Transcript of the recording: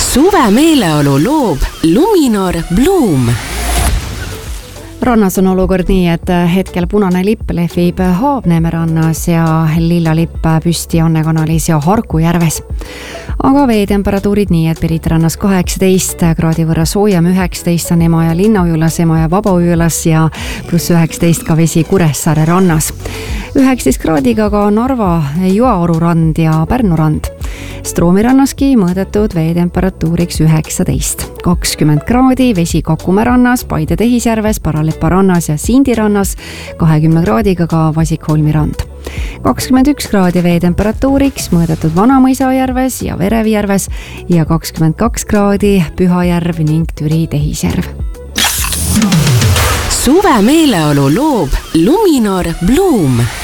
Suve meeleolu loob Luminor Bloom. Rannas on olukord nii, et hetkel punane lipp lehvib Haabneeme rannas ja lilla lipp püsti Annekanalis ja Harku järves. Aga veetemperatuurid nii, et Pirita rannas 18 kraadi võrra soojem, 19 on Emajõe linnaujulas, Emajõe Vabaujülas ja pluss 19 ka vesi Kuressaare rannas. 19 kraadiga ka Narva Joaoru rand ja Pärnu rand. Stroomi rannaski mõõdetud veetemperatuuriks 19. 20 kraadi, vesi Kakumäe rannas, Paide Tehisjärves, Paralepa rannas ja Sindi rannas, 20 kraadiga ka Vasikholmi rand. 21 kraadi veetemperatuuriks mõõdetud Vanamõisa järves ja Verevi järves ja 22 kraadi Pühajärv ning Türi Tehisjärv. Suve meeleolu loob Luminor Bloom.